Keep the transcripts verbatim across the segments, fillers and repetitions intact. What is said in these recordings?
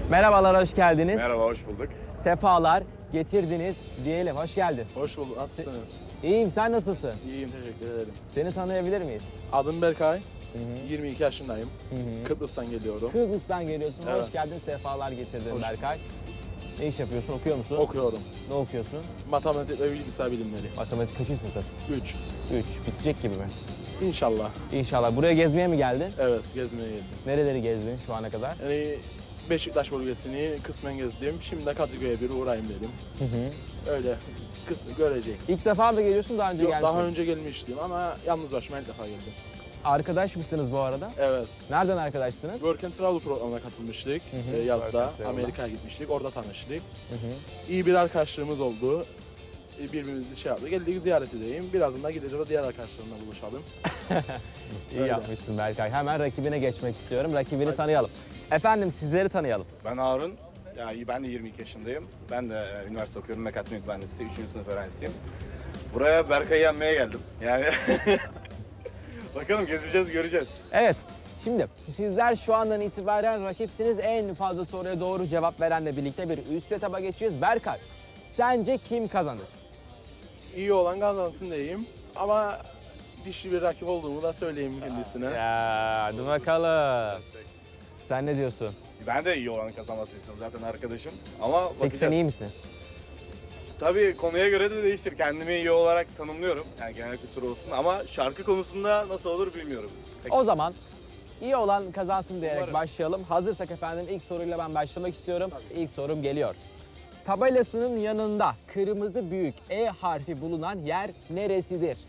Merhabalar, hoş geldiniz. Merhaba, hoş bulduk. Sefalar getirdiniz diyelim. Hoş geldin. Hoş bulduk. Nasılsınız? İyiyim, sen nasılsın? İyiyim, teşekkür ederim. Seni tanıyabilir miyiz? Adım Berkay. Hı hı. yirmi iki yaşındayım. Hı hı. Kıbrıs'tan geliyorum. Kıbrıs'tan geliyorsun. Hoş Evet. geldin, sefalar getirdin Hoş Berkay. Ne iş yapıyorsun, okuyor musun? Okuyorum. Ne okuyorsun? Matematik ve bilgisayar bilimleri. Matematik kaçıncı sınıftasın? üç. üç. Bitecek gibi mi? İnşallah. İnşallah. Buraya gezmeye mi geldin? Evet, gezmeye geldim. Nereleri gezdin şu ana kadar? Yani Beşiktaş bölgesini kısmen gezdim. Şimdi de Kadıköy'e bir uğrayayım dedim. Hı hı. Öyle kısmen görecek. İlk defa mı geliyorsun, daha önce Yok, gelmişsin? daha önce gelmiştim ama yalnız başıma ilk defa geldim. Arkadaş mısınız bu arada? Evet. Nereden arkadaşsınız? Work and Travel programına katılmıştık. Hı hı. Ee, yazda Work and Travel'a. Amerika'ya gitmiştik. Orada tanıştık. Hı hı. İyi bir arkadaşlığımız oldu. Ee, Birbirimizi şey yaptık. Geldik ziyaret edeyim. Birazdan da gideceğiz diğer arkadaşlarımla buluşalım. İyi Öyle. yapmışsın Berkay. Hemen rakibine geçmek istiyorum. Rakibini Hadi. tanıyalım. Efendim, sizleri tanıyalım. Ben Harun. Yani ben de yirmi iki yaşındayım. Ben de e, üniversite okuyorum. Mekatronik mühendisliği. üçüncü sınıf öğrencisiyim. Buraya Berkay'ı yenmeye geldim. Yani bakalım, gezeceğiz, göreceğiz. Evet, şimdi sizler şu andan itibaren rakipsiniz. En fazla soruya doğru cevap verenle birlikte bir üst etaba geçeceğiz. Berkay, sence kim kazanır? İyi olan kazansın diyeyim. Ama dişli bir rakip olduğumu da söyleyeyim kendisine. Ya, hadi bakalım. Sen ne diyorsun? Ben de iyi olanın kazanmasını istiyorum, zaten arkadaşım. Ama bakacağız. Peki sen iyi misin? Tabii konuya göre de değişir. Kendimi iyi olarak tanımlıyorum. Yani genel kültür olsun. Ama şarkı konusunda nasıl olur bilmiyorum. Peki. O zaman iyi olan kazansın diyerek Umarım. başlayalım. Hazırsak efendim ilk soruyla ben başlamak istiyorum. İlk sorum geliyor. Tabelasının yanında kırmızı büyük E harfi bulunan yer neresidir?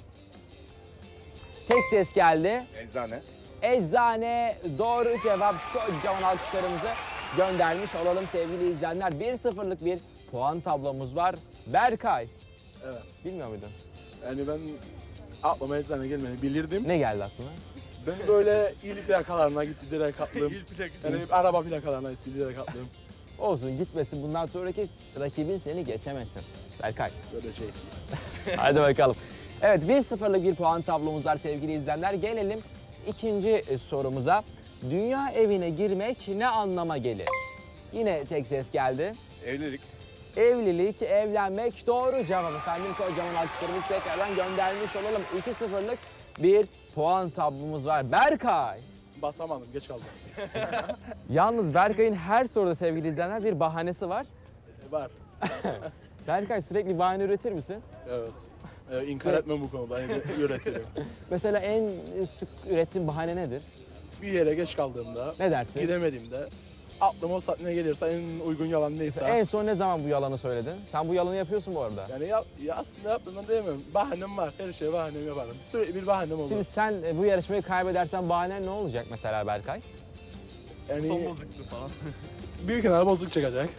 Tek ses geldi. Eczane. Eczane doğru cevap. Kocaman alkışlarımızı göndermiş olalım sevgili izleyenler. bir sıfırlık bir puan tablomuz var. Berkay, Evet. bilmiyor muydun? Yani ben aklıma eczane gelmedi. Bilirdim. Ne geldi aklına? Ben böyle il plakalarına gitti direkt atladım. Yani araba plakalarına gitti direkt atladım. Olsun, gitmesin, bundan sonraki rakibin seni geçemesin. Berkay. Böyle şey. Hadi bakalım. Evet, bir sıfırlık bir puan tablomuz var sevgili izleyenler. Gelelim ikinci e, sorumuza. Dünya evine girmek ne anlama gelir? Yine tek ses geldi. Evlilik. Evlilik, evlenmek doğru cevap efendim. Kocaman alkışlarımızı tekrardan göndermiş olalım. iki sıfırlık bir puan tablomuz var. Berkay. Basamadım, geç kaldım. Yalnız Berkay'ın her soruda sevgili izleyenler bir bahanesi var. E, var. Berkay, sürekli bahane üretir misin? Evet. Ee, inkar etmem bu konuda. Yani üretirim. Mesela en sık ürettiğin bahane nedir? Bir yere geç kaldığımda, Ne dersin? gidemediğimde aklıma o saat ne gelirse en uygun yalan neyse. En son ne zaman bu yalanı söyledin? Sen bu yalanı yapıyorsun bu arada. Yani ya, ya aslında yaptığımdan diyemem. Bahanem var. Her şeye bahanem yaparım. Sürekli bir bahanem olur. Şimdi sen e, bu yarışmayı kaybedersen bahanen ne olacak mesela Berkay? Yani falan. Büyük ihtimalle bozuk çıkacak.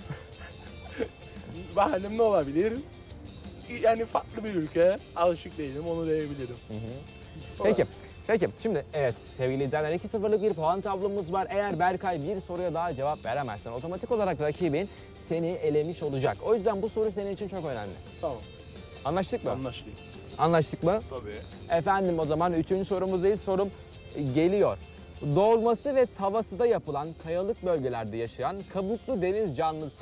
Bahanem ne olabilir? Yani farklı bir ülke, alışık değilim, onu diyebilirim. Peki. Peki şimdi evet sevgili izleyenler, iki sıfırlık bir puan tablomuz var. Eğer Berkay bir soruya daha cevap veremezsen otomatik olarak rakibin seni elemiş olacak. O yüzden bu soru senin için çok önemli. Tamam, Anlaştık mı? anlaştık. Anlaştık mı? Tabii. Efendim o zaman üçüncü sorumuzdayız. Sorum e, geliyor. Dolması ve tavası da yapılan kayalık bölgelerde yaşayan kabuklu deniz canlısı